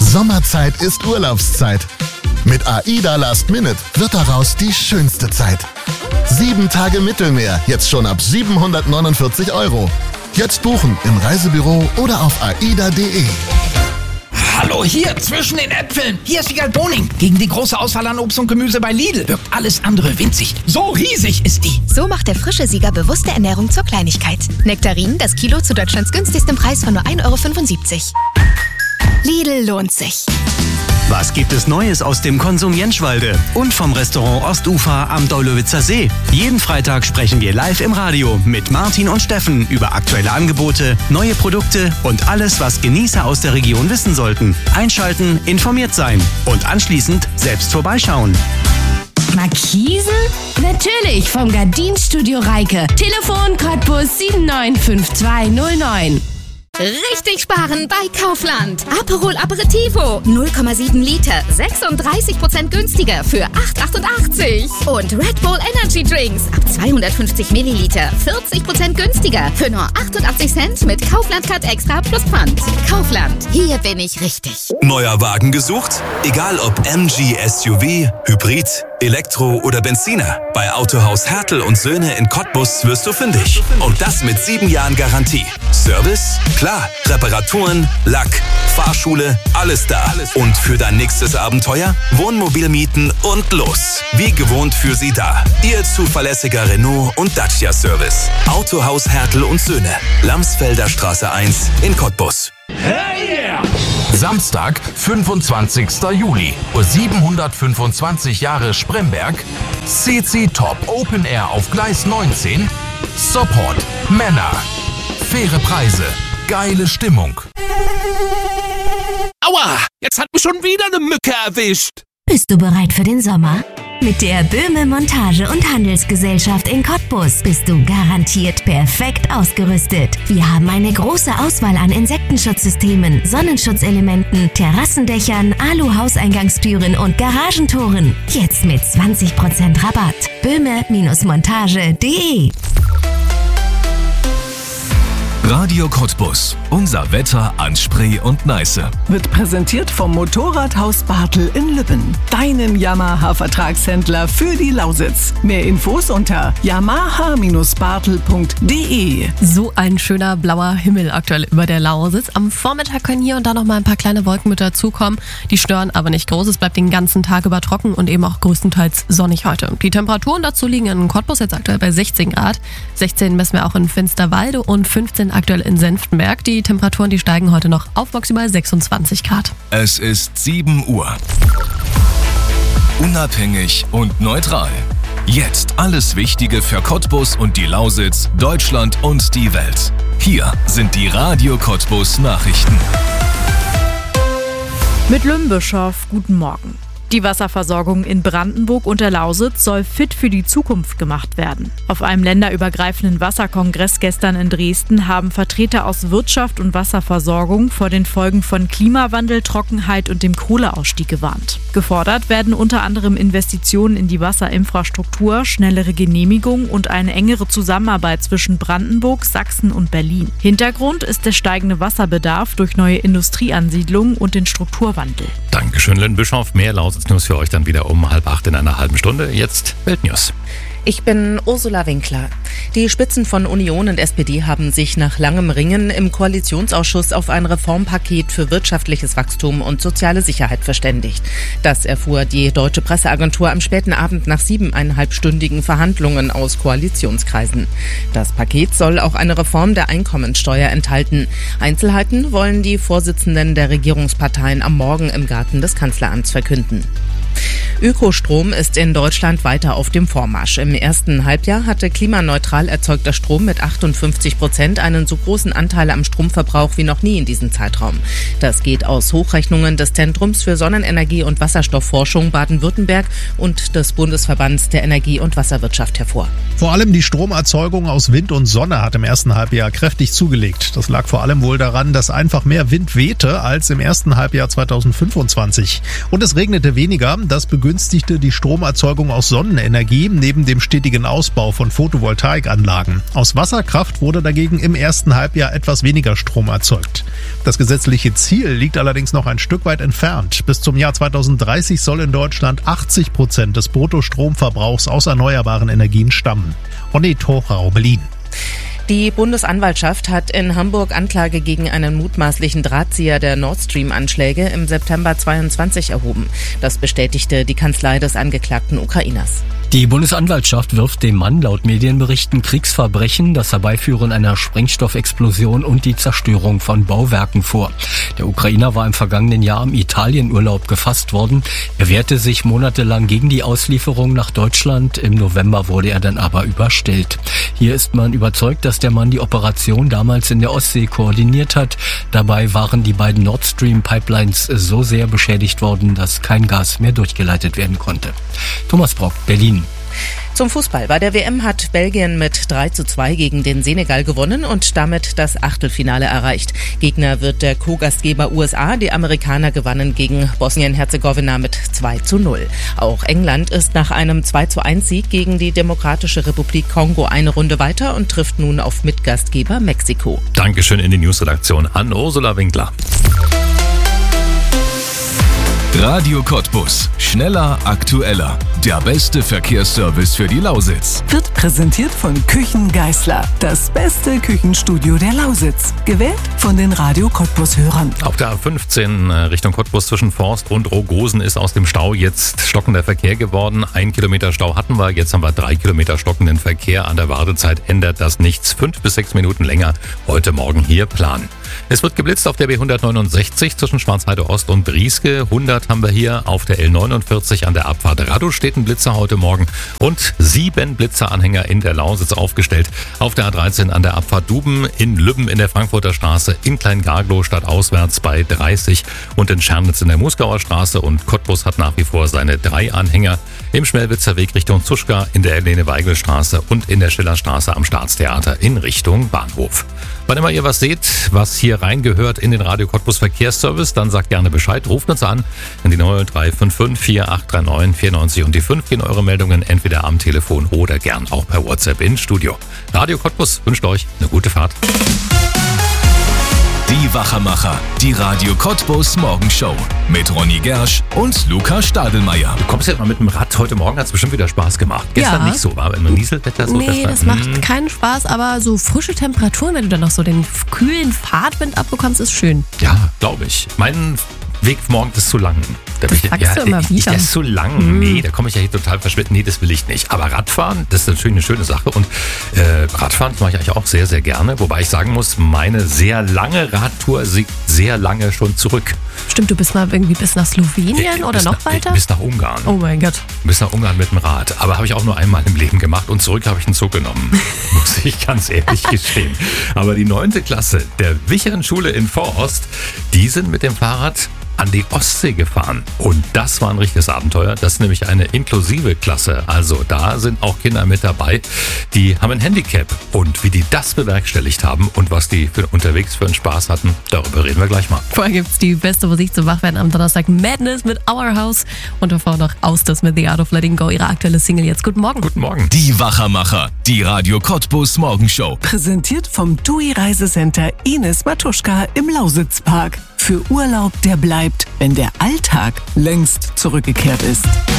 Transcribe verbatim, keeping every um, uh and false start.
Sommerzeit ist Urlaubszeit. Mit AIDA Last Minute wird daraus die schönste Zeit. Sieben Tage Mittelmeer, jetzt schon ab siebenhundertneunundvierzig Euro. Jetzt buchen im Reisebüro oder auf aida punkt de. Hallo, hier zwischen den Äpfeln. Hier ist Wiegald Boning. Gegen die große Auswahl an Obst und Gemüse bei Lidl wirkt alles andere winzig. So riesig ist die. So macht der frische Sieger bewusste Ernährung zur Kleinigkeit. Nektarinen, das Kilo zu Deutschlands günstigstem Preis von nur ein Euro fünfundsiebzig. Lidl lohnt sich. Was gibt es Neues aus dem Konsum Jenschwalde und vom Restaurant Ostufer am Deulowitzer See? Jeden Freitag sprechen wir live im Radio mit Martin und Steffen über aktuelle Angebote, neue Produkte und alles, was Genießer aus der Region wissen sollten. Einschalten, informiert sein und anschließend selbst vorbeischauen. Markisen? Natürlich, vom Gardinstudio Reike. Telefon Cottbus sieben neun fünf zwei null neun. Richtig sparen bei Kaufland. Aperol Aperitivo, null Komma sieben Liter, sechsunddreißig Prozent günstiger für acht Euro achtundachtzig. Und Red Bull Energy Drinks ab zweihundertfünfzig Milliliter, vierzig Prozent günstiger für nur achtundachtzig Cent mit Kaufland Card Extra plus Pfand. Kaufland, hier bin ich richtig. Neuer Wagen gesucht? Egal ob M G S U V, Hybrid, Elektro oder Benziner. Bei Autohaus Hertel und Söhne in Cottbus wirst du fündig. Und das mit sieben Jahren Garantie. Service? Klar. Reparaturen, Lack, Fahrschule, alles da. Und für dein nächstes Abenteuer? Wohnmobil mieten und los. Wie gewohnt für sie da. Ihr zuverlässiger Renault und Dacia Service. Autohaus Hertel und Söhne. Lamsfelder Straße eins in Cottbus. Hey yeah! Samstag, fünfundzwanzigster Juli, siebenhundertfünfundzwanzig Jahre Spremberg, C C Top Open Air auf Gleis neunzehn, Support, Männer, faire Preise, geile Stimmung. Aua, jetzt hat mich schon wieder eine Mücke erwischt. Bist du bereit für den Sommer? Mit der Böhme Montage- und Handelsgesellschaft in Cottbus bist du garantiert perfekt ausgerüstet. Wir haben eine große Auswahl an Insektenschutzsystemen, Sonnenschutzelementen, Terrassendächern, Alu-Hauseingangstüren und Garagentoren. Jetzt mit zwanzig Prozent Rabatt. böhme Montage punkt de. Radio Cottbus. Unser Wetter an Spree und Neiße. Wird präsentiert vom Motorradhaus Bartel in Lübben. Deinem Yamaha-Vertragshändler für die Lausitz. Mehr Infos unter yamaha Bindestrich bartel punkt de. So ein schöner blauer Himmel aktuell über der Lausitz. Am Vormittag können hier und da noch mal ein paar kleine Wolken mit dazukommen. Die stören aber nicht groß. Es bleibt den ganzen Tag über trocken und eben auch größtenteils sonnig heute. Die Temperaturen dazu liegen in Cottbus jetzt aktuell bei sechzehn Grad. sechzehn messen wir auch in Finsterwalde und fünfzehn aktuell in Senftenberg. Die Temperaturen, die steigen heute noch auf maximal sechsundzwanzig Grad. Es ist sieben Uhr. Unabhängig und neutral. Jetzt alles Wichtige für Cottbus und die Lausitz, Deutschland und die Welt. Hier sind die Radio Cottbus Nachrichten. Mit Lümbischow, guten Morgen. Die Wasserversorgung in Brandenburg und der Lausitz soll fit für die Zukunft gemacht werden. Auf einem länderübergreifenden Wasserkongress gestern in Dresden haben Vertreter aus Wirtschaft und Wasserversorgung vor den Folgen von Klimawandel, Trockenheit und dem Kohleausstieg gewarnt. Gefordert werden unter anderem Investitionen in die Wasserinfrastruktur, schnellere Genehmigungen und eine engere Zusammenarbeit zwischen Brandenburg, Sachsen und Berlin. Hintergrund ist der steigende Wasserbedarf durch neue Industrieansiedlungen und den Strukturwandel. Dankeschön, Lynn Bischof. Mehr Lausitz News für euch dann wieder um halb acht in einer halben Stunde. Jetzt Weltnews. Ich bin Ursula Winkler. Die Spitzen von Union und S P D haben sich nach langem Ringen im Koalitionsausschuss auf ein Reformpaket für wirtschaftliches Wachstum und soziale Sicherheit verständigt. Das erfuhr die Deutsche Presseagentur am späten Abend nach siebeneinhalbstündigen Verhandlungen aus Koalitionskreisen. Das Paket soll auch eine Reform der Einkommensteuer enthalten. Einzelheiten wollen die Vorsitzenden der Regierungsparteien am Morgen im Garten des Kanzleramts verkünden. Ökostrom ist in Deutschland weiter auf dem Vormarsch. Im ersten Halbjahr hatte klimaneutral erzeugter Strom mit achtundfünfzig Prozent einen so großen Anteil am Stromverbrauch wie noch nie in diesem Zeitraum. Das geht aus Hochrechnungen des Zentrums für Sonnenenergie und Wasserstoffforschung Baden-Württemberg und des Bundesverbands der Energie- und Wasserwirtschaft hervor. Vor allem die Stromerzeugung aus Wind und Sonne hat im ersten Halbjahr kräftig zugelegt. Das lag vor allem wohl daran, dass einfach mehr Wind wehte als im ersten Halbjahr zweitausendfünfundzwanzig. Und es regnete weniger. Das begünstigte begünstigte die Stromerzeugung aus Sonnenenergie neben dem stetigen Ausbau von Photovoltaikanlagen. Aus Wasserkraft wurde dagegen im ersten Halbjahr etwas weniger Strom erzeugt. Das gesetzliche Ziel liegt allerdings noch ein Stück weit entfernt. Bis zum Jahr zweitausenddreißig soll in Deutschland achtzig Prozent des Bruttostromverbrauchs aus erneuerbaren Energien stammen. Ronny Torau, Berlin. Die Bundesanwaltschaft hat in Hamburg Anklage gegen einen mutmaßlichen Drahtzieher der Nord Stream-Anschläge im September zweiundzwanzig erhoben. Das bestätigte die Kanzlei des angeklagten Ukrainers. Die Bundesanwaltschaft wirft dem Mann laut Medienberichten Kriegsverbrechen, das Herbeiführen einer Sprengstoffexplosion und die Zerstörung von Bauwerken vor. Der Ukrainer war im vergangenen Jahr im Italienurlaub gefasst worden. Er wehrte sich monatelang gegen die Auslieferung nach Deutschland. Im November wurde er dann aber überstellt. Hier ist man überzeugt, dass der Mann die Operation damals in der Ostsee koordiniert hat. Dabei waren die beiden Nord Stream Pipelines so sehr beschädigt worden, dass kein Gas mehr durchgeleitet werden konnte. Thomas Brock, Berlin. Zum Fußball. Bei der W M hat Belgien mit drei zu zwei gegen den Senegal gewonnen und damit das Achtelfinale erreicht. Gegner wird der Co-Gastgeber U S A. Die Amerikaner gewannen gegen Bosnien-Herzegowina mit zwei zu null. Auch England ist nach einem zwei zu eins Sieg gegen die Demokratische Republik Kongo eine Runde weiter und trifft nun auf Mitgastgeber Mexiko. Dankeschön in die Newsredaktion an Ursula Winkler. Radio Cottbus. Schneller, aktueller. Der beste Verkehrsservice für die Lausitz. Wird präsentiert von Küchen Geißler. Das beste Küchenstudio der Lausitz. Gewählt von den Radio Cottbus-Hörern. Auf der A fünfzehn Richtung Cottbus zwischen Forst und Rogosen ist aus dem Stau jetzt stockender Verkehr geworden. Ein Kilometer Stau hatten wir, jetzt haben wir drei Kilometer stockenden Verkehr. An der Wartezeit ändert das nichts. Fünf bis sechs Minuten länger heute Morgen hier planen. Es wird geblitzt auf der B hundertneunundsechzig zwischen Schwarzheide Ost und Brieske. hundert haben wir hier auf der L neunundvierzig an der Abfahrt Radolstedt ein Blitzer heute Morgen und sieben Blitzeranhänger in der Lausitz aufgestellt. Auf der A dreizehn an der Abfahrt Duben, in Lübben in der Frankfurter Straße, in Kleingarglow stadtauswärts bei dreißig und in Schernitz in der Musgauer Straße, und Cottbus hat nach wie vor seine drei Anhänger im Schmelwitzer Weg Richtung Zuschka, in der Helene-Weigel-Straße und in der Schillerstraße am Staatstheater in Richtung Bahnhof. Wann immer ihr was seht, was hier reingehört in den Radio Cottbus Verkehrsservice, dann sagt gerne Bescheid, ruft uns an in die null drei fünf fünf vier acht drei neun vier neun und die fünf gehen eure Meldungen entweder am Telefon oder gern auch per WhatsApp ins Studio. Radio Cottbus wünscht euch eine gute Fahrt. Die Wachermacher, die Radio Cottbus Morgenshow mit Ronny Gersch und Luca Stadelmeier. Du kommst ja mal mit dem Rad, heute Morgen hat es bestimmt wieder Spaß gemacht. Gestern Ja. nicht so, war im Nieselwetter so. Nee, war, das macht keinen Spaß, aber so frische Temperaturen, wenn du dann noch so den kühlen Fahrtwind abbekommst, ist schön. Ja, glaube ich. Mein Weg morgen ist zu lang. Da Das bin ich, sagst ja, du immer ich, wieder. Das ist zu lang. Mhm. Nee, da komme ich ja hier total verschwitzt. Nee, das will ich nicht. Aber Radfahren, das ist natürlich eine schöne Sache. Und äh, Radfahren das mache ich eigentlich auch sehr, sehr gerne. Wobei ich sagen muss, meine sehr lange Radtour liegt sehr lange schon zurück. Stimmt, du bist mal irgendwie bis nach Slowenien Äh, oder bis noch nach, weiter? Bis nach Ungarn. Oh mein Gott. Bis nach Ungarn mit dem Rad. Aber habe ich auch nur einmal im Leben gemacht und zurück habe ich einen Zug genommen. Muss ich ganz ehrlich gestehen. Aber die neunte Klasse der Wicheren Schule in Vorost, die sind mit dem Fahrrad an die Ostsee gefahren. Und das war ein richtiges Abenteuer. Das ist nämlich eine inklusive Klasse. Also da sind auch Kinder mit dabei, die haben ein Handicap. Und wie die das bewerkstelligt haben und was die für unterwegs für einen Spaß hatten, darüber reden wir gleich mal. Vorher gibt's die beste Musik zum Wachwerden am Donnerstag. Madness mit Our House und davor noch Austas mit The Art of Letting Go, ihre aktuelle Single jetzt. Guten Morgen. Guten Morgen. Die Wachermacher, die Radio Cottbus Morgenshow. Präsentiert vom T U I Reisecenter Ines Matuschka im Lausitzpark. Für Urlaub, der bleibt, wenn der Alltag längst zurückgekehrt ist.